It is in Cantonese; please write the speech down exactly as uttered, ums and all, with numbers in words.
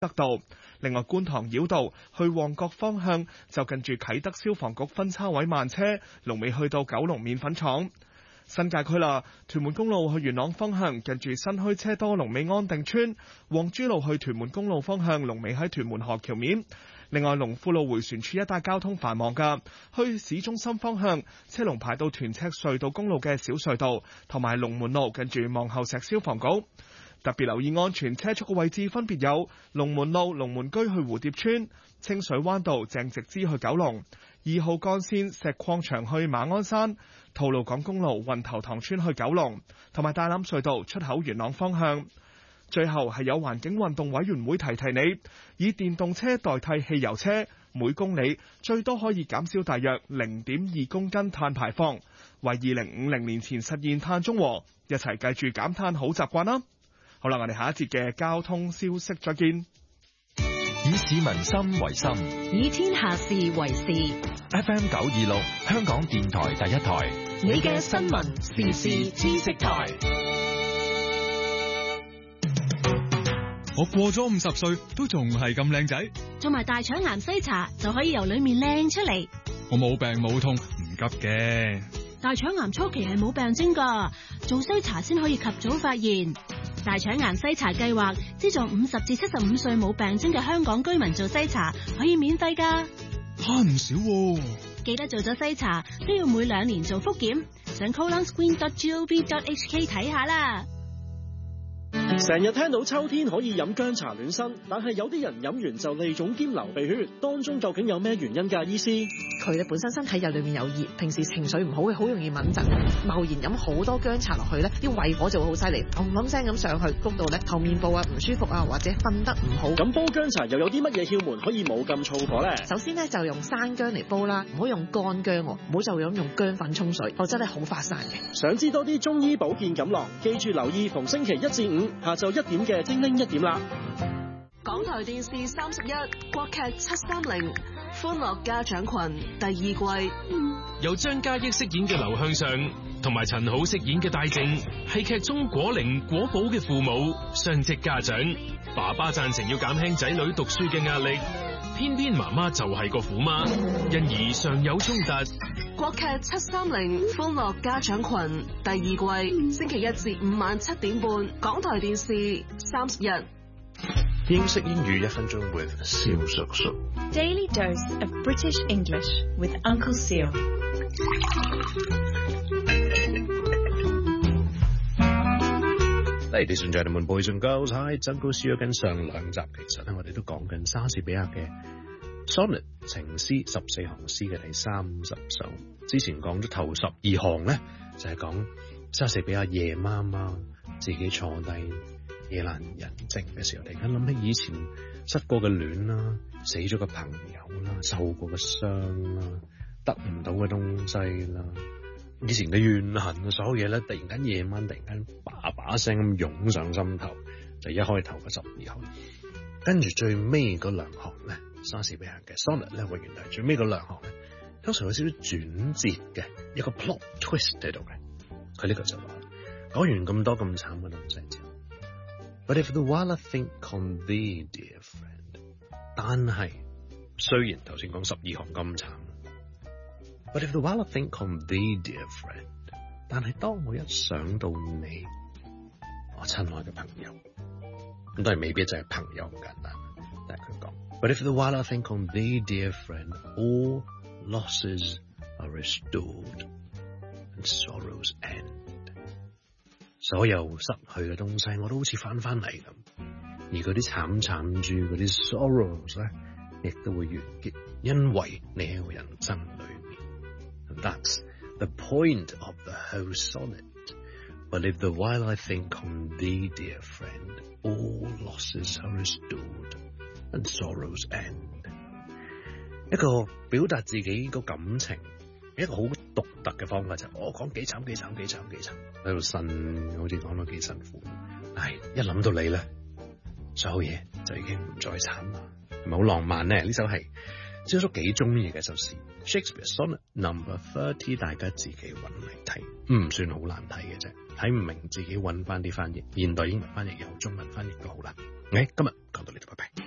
德道。另外，觀塘繞道去旺角方向就近住啟德消防局分叉位慢車，龍尾去到九龍麵粉廠。新界區啦，屯門公路去元朗方向近住新墟車多，龍尾安定村；黃珠路去屯門公路方向龍尾喺屯門河橋面。另外，龍富路迴旋處一帶交通繁忙㗎，去市中心方向車龍排到屯赤隧道公路嘅小隧道，同埋龍門路近住望后石消防局。特別留意安全車速嘅位置分別有龍門路龍門居去蝴蝶村、清水灣道鄭直之去九龍、二號幹線石礦場去馬鞍山、吐露港公路運頭塘村去九龍，同埋大欖隧道出口元朗方向。最後係有環境運動委員會提提你，以電動車代替汽油車，每公里最多可以減少大約零點二公斤碳排放，為二零五零年前實現碳中和。一齊記住減碳好習慣啦！好啦，我哋下一節嘅交通消息再見。 以市民心為心， 以天下事為事。 F M 九二六，香港電台第一台， 你嘅新聞時事知識台。 我過咗五十歲都仲係咁靚仔， 做埋大腸癌篩查就可以由裏面靚出嚟。 我冇病冇痛，唔急嘅。 大腸癌初期係冇病徵噶，做篩查先可以及早發現。大腸癌篩查計劃資助五十至七十五歲冇病徵嘅香港居民做篩查，可以免費噶， 慳唔少喎。 記得做咗篩查都要每兩年做複檢，上 colon screen dot gov dot h k 睇下啦。 成日聽到秋天可以飲薑茶暖身，但係有啲人飲完就痢腫兼流鼻血，當中究竟有咩原因㗎？醫師， 佢哋本身身體有裏面有熱，平時情緒唔好嘅，好容易敏疾。貿然飲好多薑茶落去咧，啲胃火就會好犀利，嗡嗡聲咁上去，谷到咧頭面部啊唔舒服啊，或者瞓得唔好。 咁煲薑茶又有啲乜嘢竅門可以冇咁燥火咧？ 首先咧就用生薑嚟煲啦，唔好用乾薑，唔好就咁用薑粉沖水，否則咧好發散嘅。 想知多啲中醫保健錦囊，記住留意逢星期一至五下晝一點嘅精靈一點啦。 港台電視三十一國劇七三零歡樂家長群第二季， 由張嘉譯飾演嘅劉向上同埋陳好飾演嘅戴靜，係劇中果靈果寶嘅父母，雙職家長。爸爸贊成要減輕仔女讀書嘅壓力，偏偏媽媽就係個虎媽，因而常有衝突。 國劇七三零歡樂家長群第二季，星期一至五晚七點半，港台電視三十一。 英式英語一分鐘 with 蕭叔叔。 Daily dose of British English with Uncle Seal。 Ladies and gentlemen, boys and girls, hi， Uncle Seal。跟上兩集其實咧，我哋都講緊莎士比亞嘅 Sonnet 情詩十四行詩嘅第三十首。之前講咗頭十二行咧，就係、是、講莎士比亞夜媽媽自己坐低夜闌人靜嘅時候，突然間諗起以前失過嘅戀啦，死咗嘅朋友啦，受過嘅傷啦，得唔到嘅東西啦，以前嘅怨恨，所有嘢咧，突然間夜晚突然間叭叭聲咁湧上心頭，就一開頭嘅十二行，跟住最尾嗰兩行咧，莎士比亞嘅 sonnet 咧，永遠係最尾嗰兩行咧，通常有少少轉折嘅，一個 plot twist 喺度嘅。佢呢個就話講完咁多咁慘嘅東西之後 ，But if the while I think on thee, dear friend， 但係雖然頭先講十二行咁慘 ，But if the while I think on thee, dear friend， 但係當我一想到你，我親愛嘅朋友，咁當然未必就係朋友咁簡單，但係佢講 ，But if the while I think on thee, dear friend， all losses are restored and sorrows end。所有失去嘅東西，我都好似翻翻嚟咁，而嗰啲慘慘住嗰啲 sorrows 咧，亦都會完結，因為你喺我人生裏面。And that's the point of the whole sonnet. But if the while I think on thee, dear friend, all losses are restored and sorrows end。一個表達自己個感情，一個好獨特嘅方法就係、是、我講幾慘幾慘幾慘幾慘喺度呻，好似講到幾辛苦。但係一諗到你咧，所有嘢就已經唔再慘啦，係咪好浪漫咧？呢首係蕭叔幾中意嘅一首詩 ，Shakespeare Sonnet Number Thirty， 大家自己揾嚟睇，唔算好難睇嘅啫。睇唔明自己揾翻啲翻譯，現代英文翻譯又好，中文翻譯都好啦。誒，今日講到呢度，拜拜。